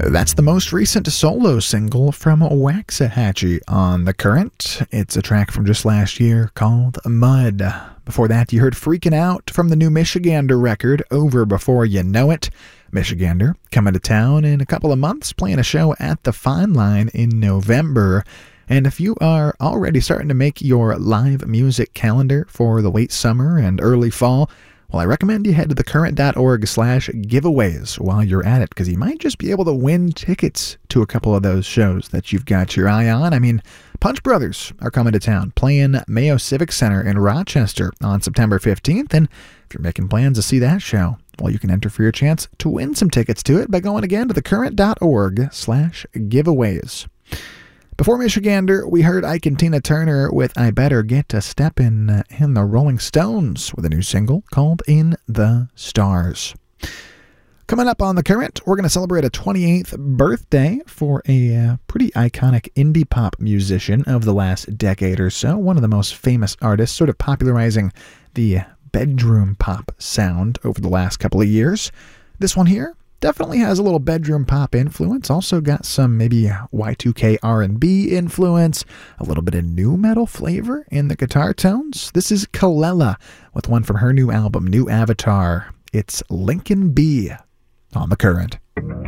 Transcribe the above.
That's the most recent solo single from Waxahachie on The Current. It's a track from just last year called Mud. Before that, you heard Freaking Out from the new Michigander record, Over Before You Know It. Michigander coming to town in a couple of months, playing a show at the Fine Line in November. And if you are already starting to make your live music calendar for the late summer and early fall, well, I recommend you head to thecurrent.org/giveaways while you're at it, because you might just be able to win tickets to a couple of those shows that you've got your eye on. I mean, Punch Brothers are coming to town, playing Mayo Civic Center in Rochester on September 15th, and if you're making plans to see that show, well, you can enter for your chance to win some tickets to it by going again to thecurrent.org/giveaways. Before Michigander, we heard Ike and Tina Turner with I Better Get a Steppin' in the Rolling Stones with a new single called In the Stars. Coming up on The Current, we're going to celebrate a 28th birthday for a pretty iconic indie pop musician of the last decade or so, one of the most famous artists, sort of popularizing the bedroom pop sound over the last couple of years. This one here definitely has a little bedroom pop influence, also got some maybe Y2K R&B influence, a little bit of nu metal flavor in the guitar tones. This is Kelela with one from her new album, New Avatar. It's Lincoln B on The Current.